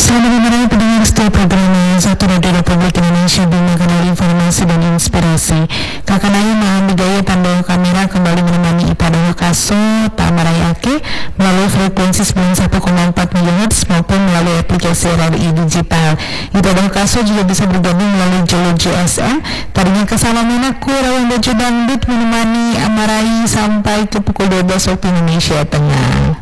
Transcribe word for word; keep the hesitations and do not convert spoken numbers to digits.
Selamat menemani pendengar setia program satu Radio Republik Indonesia dengan kanal informasi dan inspirasi. Kakak Ayu Maha Bigaya Tanda Kamera kembali menemani Ipada Wakaso Tamarayake melalui frekuensi sembilan puluh satu koma empat megahertz maupun melalui aplikasi R R I Digital. Ipada Wakaso juga bisa bergabung melalui Jolo J S M. Tadinya kesalaman aku Rawan Baju Dangdut menemani Amarai sampai ke pukul dua belas waktu Indonesia Tengah.